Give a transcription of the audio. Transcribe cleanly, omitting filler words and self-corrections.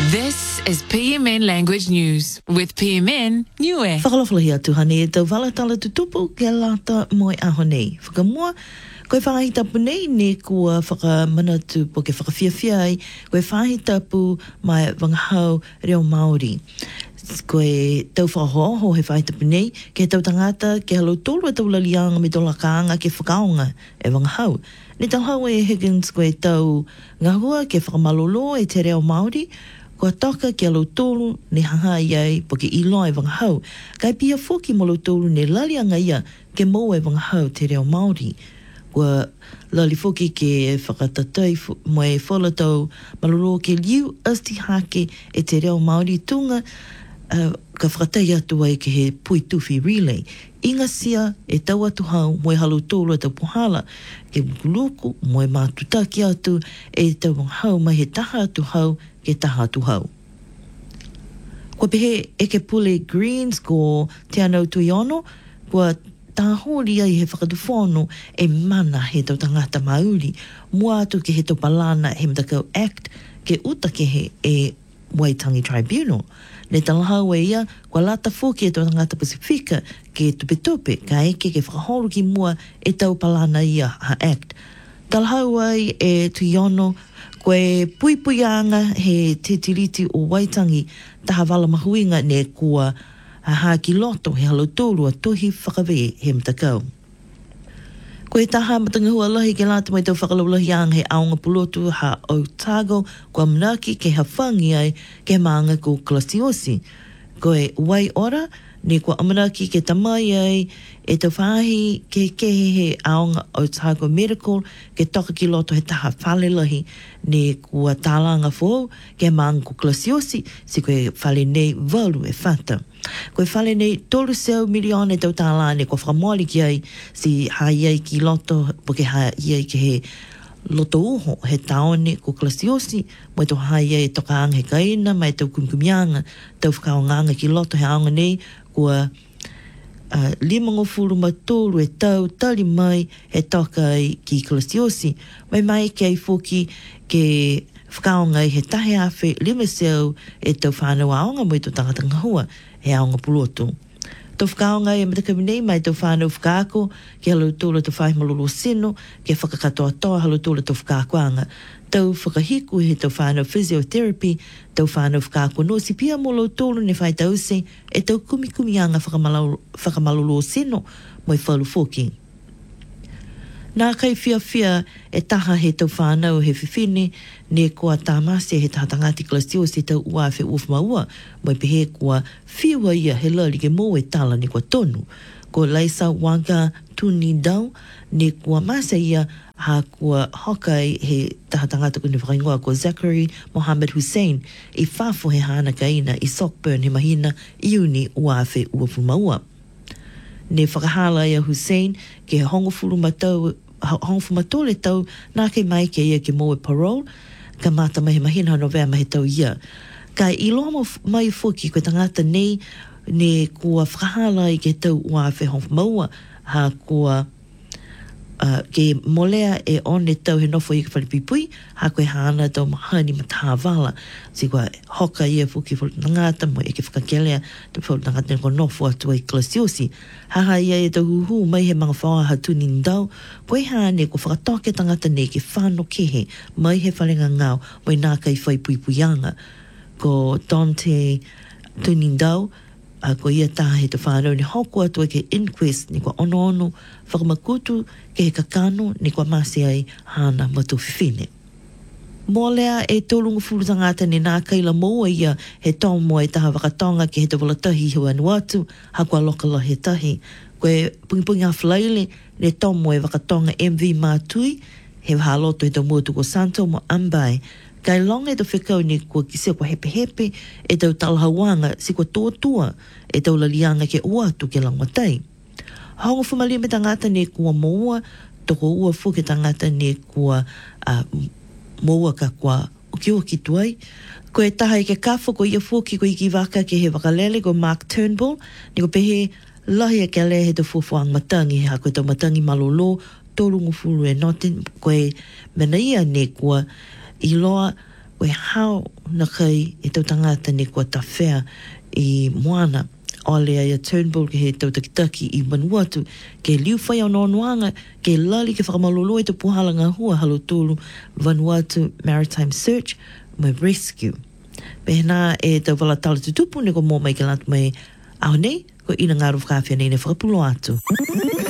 This is PMN Language News with PMN Niue. Whakalawhalahi atu hane e tau wala tala tutupu ke lata moe aho nei. Whakamua, koe whakahitapu nei ne kua whakamanatu po ke whakawhiawhia ai, koe whakahitapu mai wangahau reo Māori. Koe tau whakahoho he whakahitapu nei, ke tau tangata ke halo tolu e tau lalianga me tola kaanga ke whakaonga e wangahau. Ne tau hau e Higgins koe tau ngahua ke whakamalolo e te reo Māori, kua toka ki alo tolu ne haha iai po ke iloa e wangahau. Kai pia foki mo lo tolu ne lalianga ia ke mo e wangahau te reo Māori. Kua lali foki ke whakatatai mo e whalatau malolo ke liu asti hake e te reo Māori tunga ka whakatai atu ai ke he pui tuwhi relay. Inga sia e tau atu hau mo e halo tolu e tau pohala ke mukuluku mo e mātutaki atu e tau wangahau mai he taha atu hau ke taha atu hau. Kua pehe e ke pule Greens ko te anau tui ono, kua tahori ai he whakatuwhono e mana he tau tangata mauri, mua atu ke he tau palana he mtakau act ke uta ke he e Waitangi Tribunal. Ne talahau e ia, kua lata fōki e tau tangata Pasifika ke tupe ka eke ke whakahoro ki mua e tau palana ia ha act. Talahau ai e tui ono, koe puipuianga he te tiriti o Waitangi taha wala mahuinga ne kua haha ki loto he halo tolu a tohi whakawe he mtakau. Koe taha matangahua lahi ke lata mai tau whakalawlahi ang he aonga pulotu ha Otago kua manaki ke hawhangi ai ke maanga ko Klasiosi. Koe wai ora ne kua amanaki ke tamai ai e tau whahi ke he aonga Otago Medical ke toka ki loto he taha whale lahi ne kua tālanga fōu ke maanga ko Klasiosi si koe whale nei walu e whata. Koe whale nei tolu seu milione tau tāla ne kua whakamoli ki ai si hai ai ki loto po ke hai ai ke he loto uho he taone ko Klasiosi mo e to hai ai toka anga he kaina mai tau kumkumianga tau whakaonganga ki loto he aonga nei kua limango furu matolu e tau tali mai he toka ai ki Klasiosi mai ke ai foki ke whakaonga he tahe awhi lima seu e tau whanau aonga mo i tau tangatanga hua he aonga pulotu. Tau whakaonga e matakami nei mai tau whanau whakaako ke halo tūla tau whahi malolo sino ke whakakatoa toa halo tūla tau whakaakoanga. Tau whakahiku he tau whanau physiotherapy, tau whanau whakaako no si pia molo tūlu ne whai tau se e tau kumikumianga whakamalolo sino mo i whalu foki. Nā kai whiawhia e taha he tau whānau he whiwhine, ne kua tāmase he tātangati Klasiosi tau uawhi uwhmaua, mo i pehe kua whiwa ia he lali ke mō e tala ne kua tonu. Ko Laisa Wanga Tuni Dau, ne kua masa ia ha kua hokai he tātangata kuni whakaingoa ko Zachary Mohammed Hussein, i whafo he hana kaina i Sockburn he mahina iuni uawhi uwhmaua. Ne whakahala ia Hussein ke he hongofuru matau hongfu matole tau nā kei mai ke ia ke mō e parole ka mata mai he mahina novea mai tau ia. Ka i lomo mai foki koe tangata nei ne kua whakahala i ke tau uawhi hongfu maua ha kua ke molea e one tau he nofo i ke whalipipui ha koe hana tau mahani matahavala si kua hoka ia fuki whalutangata mo e ke whakakelea te whalutangata ne kua nofo atua i Klasiosi haha ia e tau huhu mai he mga whaoa hatuni ndau koe hane kua whakatoke tangata ne ke whano kehe mai he whalenga ngau mo i nā kai whai puipuianga ko Dante tuni ndau ko ia taha he te whanau ni hoko atua ke inquest ni kua ono whakamakutu ke he kakano ni kua masi ai hana matu whiwhine. Mō lea e tōlunga furutangata ni nā kaila moa ia he tomo e taha wakatonga ke he te walatahi hua anu atu ha kua lokala he tahi. Koe pungipungi a whalaile ne tomo e wakatonga MV Mātui he whaloto he tau muatu ko Santo mo Ambai. Kai longa e tau whekau ni kua kisia kua hepe e tau talahawanga si kua tōtua e tau lalianga ke uatu ke langwatai. Haonga whumalia me tangata ne kua moua, toko ua fuke tangata ne kua moua ka kua uki tuai. Koe taha i ke kawha ko ia fuki ko iki waka ke he wakalele ko Mark Turnbull, ni ko pehe lahi a ke le he tau fuafuang matangi he hako tau matangi malolo, tōrungu furu e notin koe mena ia ne kua i loa koe hao na kai e tau tangata ne kua tawhea i moana o lea ia Turnbull ke he tau takitaki i Vanuatu ke liu whai o noanuanga ke lali ke whakamalolo e te puhalanga hua halo tūlu Vanuatu Maritime Search mai Rescue. Pehena e tau wala tala tutupu ne ko mō mai ke latu mai au nei ko ina ngaru whakawhia nei ne whakapulo atu.